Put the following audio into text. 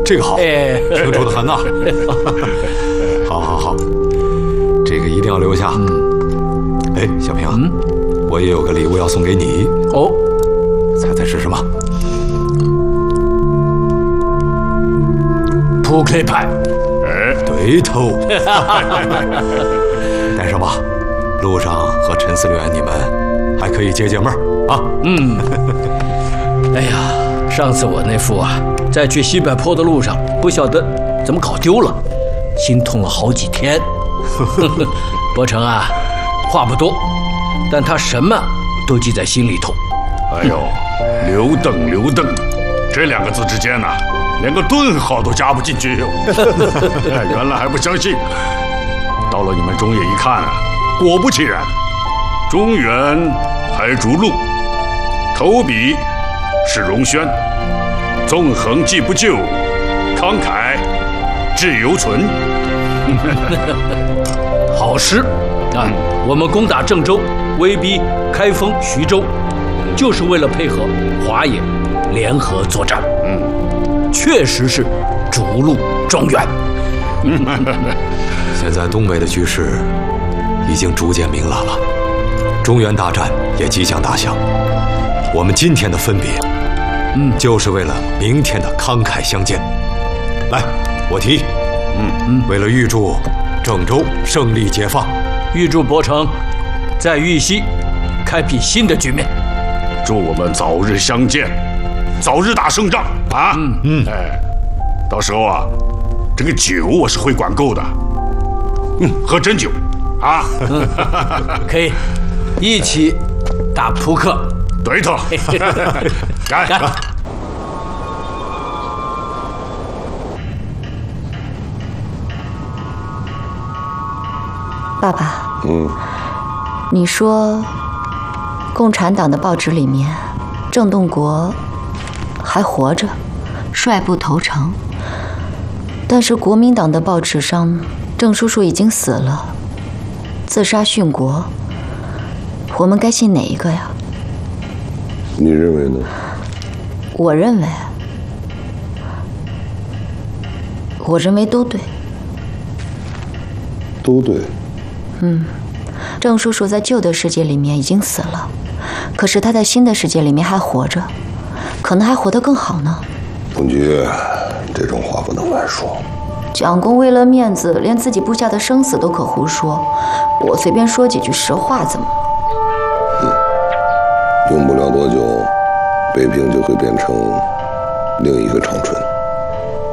这个好，清楚的很呐。好，这个一定要留下。哎，小平，我也有个礼物要送给你。 哦， 猜是什么？ 扑克牌。 对头。带上吧，路上和陈司令员你们还可以解解闷儿啊。 哎呀，上次我那副啊，在去西柏坡的路上，不晓得怎么搞丢了，心痛了好几天。伯承啊，话不多，但他什么都记在心里头。 哎呦，刘邓，这2个字之间呢，连个顿号都加不进去哟。原来还不相信，到了你们中野一看啊，果不其然，中原还逐鹿，投笔是荣轩，纵横既不就，慷慨志犹存。 好诗啊！我们攻打郑州，威逼开封、徐州，就是为了配合华野联合作战。确实是逐鹿中原。 现在东北的局势已经逐渐明朗了，中原大战也即将打响。我们今天的分别，就是为了明天的慷慨相见。来，我提，为了预祝郑州胜利解放， 预祝伯承在豫西开辟新的局面， 祝我们早日相见，早日打胜仗啊！到时候啊，这个酒我是会管够的，喝真酒啊！ 可以一起打扑克。 对头，干！ 爸爸，你说共产党的报纸里面，郑洞国还活着，率部投诚，但是国民党的报纸上，郑叔叔已经死了，自杀殉国，我们该信哪一个呀？ 你认为呢？ 我认为都对。 都对。 郑叔叔在旧的世界里面已经死了，可是他在新的世界里面还活着，可能还活得更好呢。 董局，这种话不能乱说。 蒋公为了面子，连自己部下的生死都可胡说，我随便说几句实话怎么了？用不了多久，北平就会变成另一个长春。